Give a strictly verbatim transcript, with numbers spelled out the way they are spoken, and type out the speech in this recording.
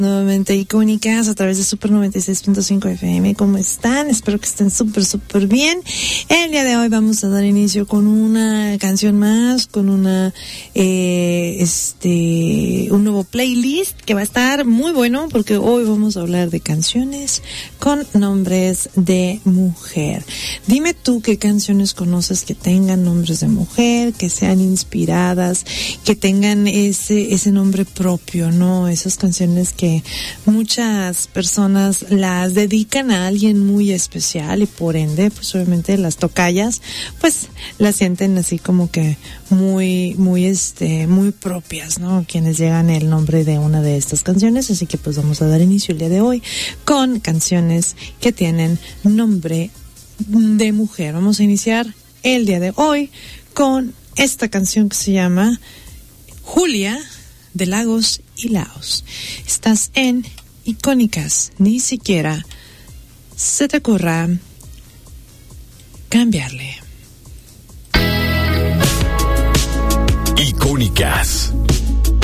Nuevamente icónicas a través de Super noventa y seis punto cinco F M. ¿Cómo están? Espero que estén súper, súper bien. El día de hoy vamos a dar inicio con una canción más, con una, eh, este, un nuevo playlist que va a estar muy bueno porque hoy vamos a hablar de canciones con nombres de mujer. Dime tú qué canciones conoces que tengan nombres de mujer, que sean inspiradas, que tengan ese, ese nombre propio, ¿no? Esas canciones que muchas personas las dedican a alguien muy especial y por ende, pues obviamente las tocayas, pues las sienten así como que muy, muy, este, muy propias, ¿no? Quienes llegan el nombre de una de estas canciones, así que pues vamos a dar inicio el día de hoy con canciones que tienen nombre de mujer. Vamos a iniciar el día de hoy con esta canción que se llama Julia, de Lagos y Laos. Estás en Icónicas, ni siquiera se te ocurra cambiarle. Icónicas.